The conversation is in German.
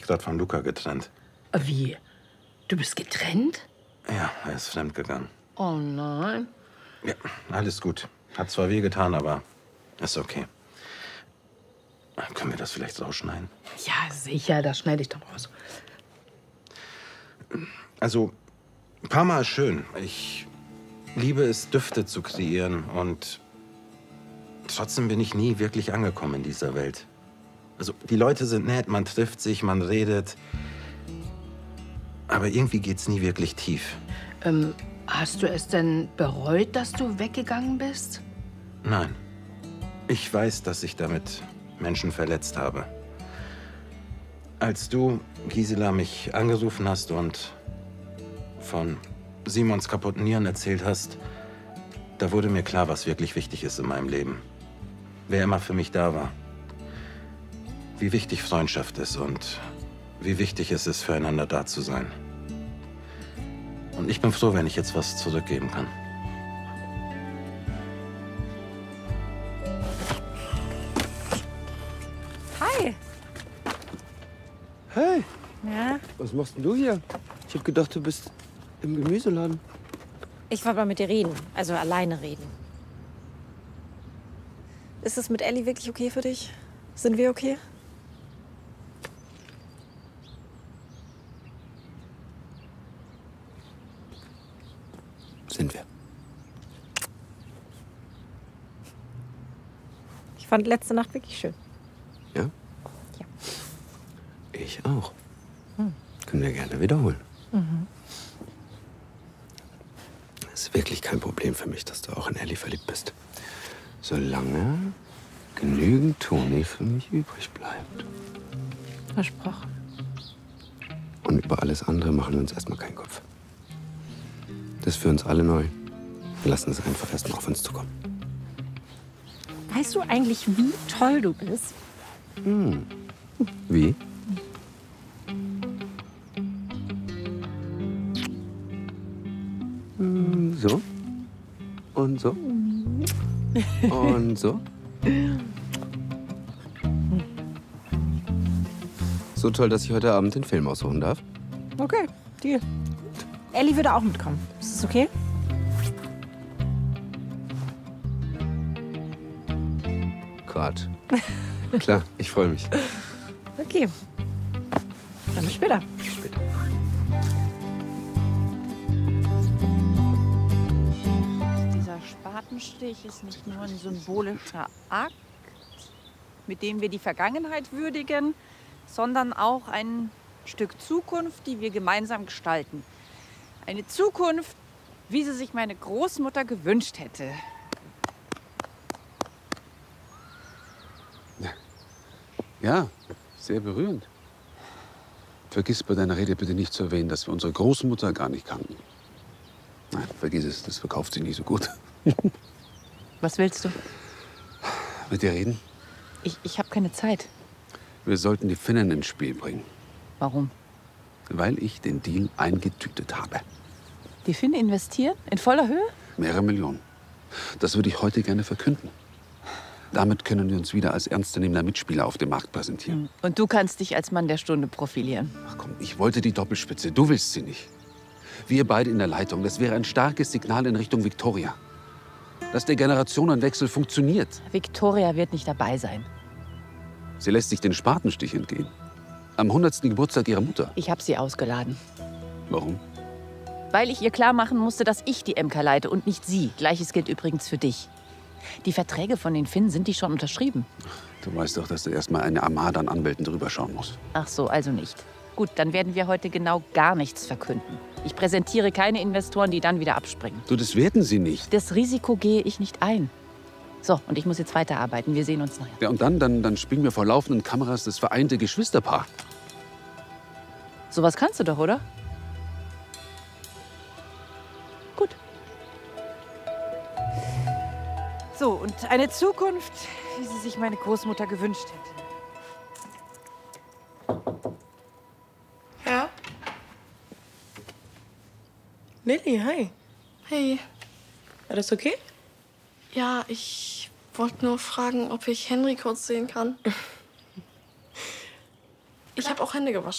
gerade von Luca getrennt. Wie? Du bist getrennt? Ja, er ist fremdgegangen. Oh nein. Ja, alles gut. Hat zwar wehgetan, aber ist okay. Können wir das vielleicht rausschneiden? Ja, sicher, das schneide ich doch raus. Also, Parma ist schön. Ich liebe es, Düfte zu kreieren. Und trotzdem bin ich nie wirklich angekommen in dieser Welt. Also, die Leute sind nett, man trifft sich, man redet. Aber irgendwie geht's nie wirklich tief. Hast du es denn bereut, dass du weggegangen bist? Nein. Ich weiß, dass ich damit Menschen verletzt habe. Als du, Gisela, mich angerufen hast und von Simons kaputten Nieren erzählt hast, da wurde mir klar, was wirklich wichtig ist in meinem Leben. Wer immer für mich da war. Wie wichtig Freundschaft ist und wie wichtig es ist, füreinander da zu sein. Und ich bin froh, wenn ich jetzt was zurückgeben kann. Hi. Hey, Ja, was machst denn du hier? Ich hab gedacht, du bist im Gemüseladen. ich wollte mal mit dir reden. Also alleine reden. Ist es mit Ellie wirklich okay für dich? Sind wir okay? Sind wir. Ich fand letzte Nacht wirklich schön. Ja? Ja. Ich auch. Können wir gerne wiederholen. Es ist wirklich kein Problem für mich, dass du auch in Ellie verliebt bist. Solange genügend Toni für mich übrig bleibt. Versprochen. Und über alles andere machen wir uns erstmal keinen Kopf. Das ist für uns alle neu. Wir lassen es einfach erstmal auf uns zukommen. Weißt du eigentlich, wie toll du bist? Wie? So. Und so. Und so. So toll, dass ich heute Abend den Film aussuchen darf. Okay, Deal. Ellie würde auch mitkommen. Ist das okay? Quatsch. Klar, ich freue mich. Okay. Dann bis später. Später. Dieser Spatenstich ist nicht nur ein symbolischer Akt, mit dem wir die Vergangenheit würdigen, sondern auch ein Stück Zukunft, die wir gemeinsam gestalten. Eine Zukunft, wie sie sich meine Großmutter gewünscht hätte. Ja, sehr berührend. Vergiss bei deiner Rede bitte nicht zu erwähnen, dass wir unsere Großmutter gar nicht kannten. Nein, vergiss es, das verkauft sich nicht so gut. Was willst du? Mit dir reden? Ich habe keine Zeit. Wir sollten die Finnen ins Spiel bringen, Warum? weil ich den Deal eingetütet habe. Die Finnen investieren? In voller Höhe? Mehrere Millionen. Das würde ich heute gerne verkünden. Damit können wir uns wieder als ernstzunehmender Mitspieler auf dem Markt präsentieren. Und du kannst dich als Mann der Stunde profilieren. Ach komm, ich wollte die Doppelspitze. Du willst sie nicht. Wir beide in der Leitung. Das wäre ein starkes Signal in Richtung Victoria. Dass der Generationenwechsel funktioniert. Victoria wird nicht dabei sein. Sie lässt sich den Spatenstich entgehen. Am 100. Geburtstag ihrer Mutter. Ich habe sie ausgeladen. Warum? Weil ich ihr klar machen musste, dass ich die MK leite und nicht sie. Gleiches gilt übrigens für dich. Die Verträge von den Finnen, sind die schon unterschrieben? Du weißt doch, dass da erst mal eine Armada an Anwälten drüber schauen muss. Ach so, also nicht. Gut, dann werden wir heute genau gar nichts verkünden. Ich präsentiere keine Investoren, die dann wieder abspringen. Du, das werden sie nicht. Das Risiko gehe ich nicht ein. So, und ich muss jetzt weiterarbeiten. Wir sehen uns nachher. Ja, und dann spielen wir vor laufenden Kameras das vereinte Geschwisterpaar. Sowas kannst du doch, oder? Gut. So, und eine Zukunft, wie sie sich meine Großmutter gewünscht hätte. Ja? Lilly, hi. Hey, Alles okay? ja, ich wollte nur fragen, ob ich Henry kurz sehen kann. Ich habe auch Hände gewaschen.